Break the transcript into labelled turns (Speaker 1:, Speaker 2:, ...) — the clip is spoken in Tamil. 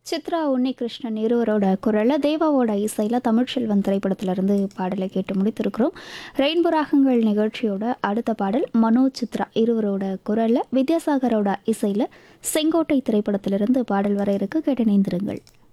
Speaker 1: சித்ரா உன்னிகிருஷ்ணன் இருவரோட குரலில் தேவாவோட இசையில் தமிழ்ச்செல்வன் திரைப்படத்திலிருந்து பாடலை கேட்டு முடித்திருக்கிறோம். ரெயின்போ ராகங்கள் நிகழ்ச்சியோட அடுத்த பாடல் மனோஜ் சித்ரா இருவரோட குரலில் வித்யாசாகரோட இசையில் செங்கோட்டை திரைப்படத்திலிருந்து பாடல் வர இருக்கு. கேட்டு இணைந்திருங்கள்.